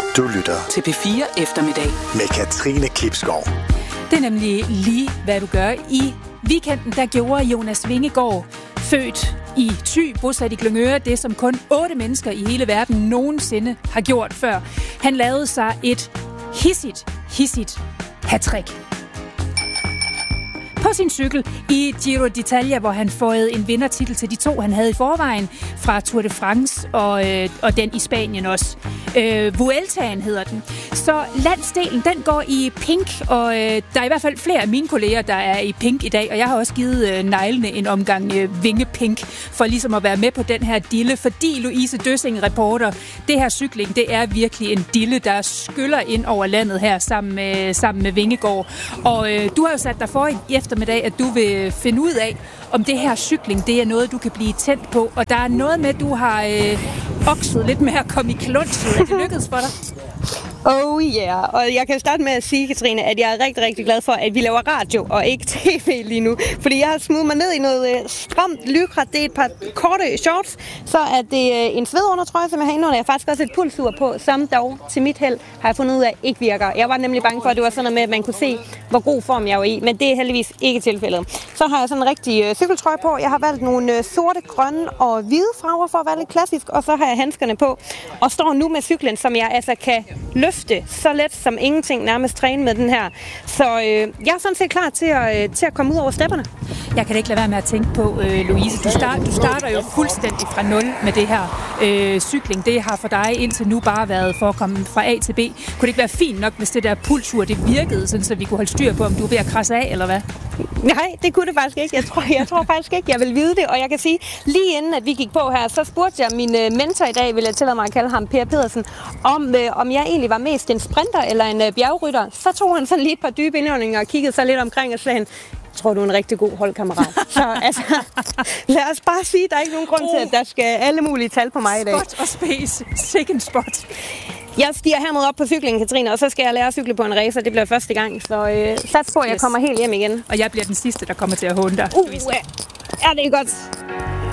Du lytter til P4 Eftermiddag med Katrine Klipskov. Det er nemlig lige, hvad du gør. I weekenden, der gjorde Jonas Vingegaard, født i Thy, bosat i Glyngøre, det som kun 8 mennesker i hele verden nogensinde har gjort før. Han lavede sig et hissigt hattrick på sin cykel i Giro d'Italia, hvor han fåede en vindertitel til de 2, han havde i forvejen, fra Tour de France og den i Spanien også. Vueltaen hedder den. Så landsdelen, den går i pink, og der er i hvert fald flere af mine kolleger, der er i pink i dag, og jeg har også givet neglene en omgang vingepink, for ligesom at være med på den her dille, fordi Louise Døssing, reporter, det her cykling, det er virkelig en dille, der skyller ind over landet her sammen med Vingegaard. Og du har jo sat dig for i eftermiddag, at du vil finde ud af, om det her cykling, det er noget, du kan blive tændt på. Og der er noget med, at du har okset lidt med at komme i klunset. Er det lykkedes for dig? Oh yeah, og jeg kan starte med at sige, Katrine, at jeg er rigtig, rigtig glad for, at vi laver radio og ikke tv lige nu. Fordi jeg har smugget mig ned i noget stramt lycra. Det er et par korte shorts. Så er det en svedundertrøje, som jeg har indenunder. Jeg har faktisk også et pulsur på, som dog til mit held har jeg fundet ud af ikke virker. Jeg var nemlig bange for, at det var sådan noget med, at man kunne se, hvor god form jeg var i. Men det er heldigvis ikke tilfældet. Så har jeg sådan en rigtig cykeltrøje på. Jeg har valgt nogle sorte, grønne og hvide farver for at være lidt klassisk. Og så har jeg handskerne på. Og står nu med cyklen, som jeg altså kan løfte så let som ingenting, nærmest træne med den her. Så jeg er sådan set klar til at komme ud over stepperne. Jeg kan ikke lade være med at tænke på, Louise, du starter jo fuldstændig fra nul med det her cykling. Det har for dig indtil nu bare været for at komme fra A til B. Kunne det ikke være fint nok, hvis det der pulsur, det virkede, sådan, så vi kunne holde styr på, om du er ved at krasse af, eller hvad? Nej, det kunne det faktisk ikke. Jeg tror faktisk ikke, jeg vil vide det. Og jeg kan sige, lige inden at vi gik på her, så spurgte jeg min mentor i dag, vil jeg tillade mig at kalde ham Per Pedersen, om jeg egentlig var mest en sprinter eller en bjergrytter. Så tog han sådan lige et par dybe indåndinger og kiggede sig lidt omkring og sagde han, tror du er en rigtig god holdkammerat. Så altså, lad os bare sige, at der er ikke nogen grund til, at der skal alle mulige tal på mig i dag. Spot og space. Second spot. Jeg stiger hermed op på cyklingen, Katrine, og så skal jeg lære at cykle på en racer. Det bliver første gang, så sats på, at jeg kommer helt hjem igen. Og jeg bliver den sidste, der kommer til at håne dig. Ja, det er godt.